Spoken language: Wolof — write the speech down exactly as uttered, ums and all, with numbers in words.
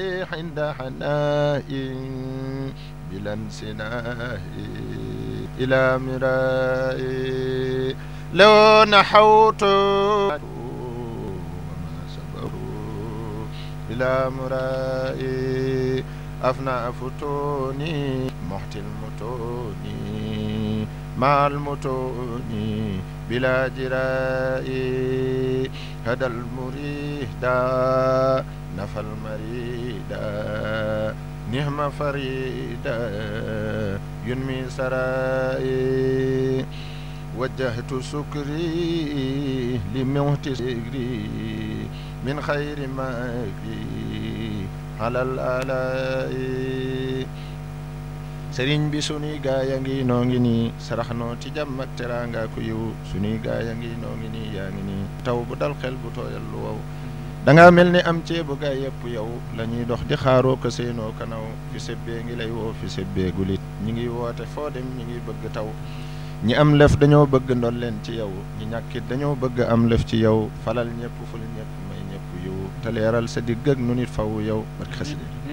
عند حناء بلا انسناء إلى مراء لو نحوت وما سبروا إلى مراء أفنى فتوني محت المتون مع المتون بلا جراء هدى المريد نفى المريد نهم فريدا ينمي سرائي وجهت سكري لموت سكري من خير ماكري على الآلاء sëriñ bi sunuy gaa yaa ngi noo ngi nii sarax noo ci jàmm ak teraanga ku yiw sunuy gaa yaa ngi noo ngi nii yaa ngi nii taw bu dal xel bu tooyal lu wow danga mel ni am ceebu gaa yëpp yow la ñuy dox di xaaroo ko seenoo kanaw fi sebbee ngi lay woo fi sebbee gulit ñi ngi woote foo dem ñi ngi bëgg taw ñi am lëf dañoo bëgg ndol leen ci yow ñi ñàkkit dañoo bëgg am lëf ci yow falal ñëpp ful ñëpp may ñëpp yiw te leeral sa digg ak nu nit faw yow barke xasida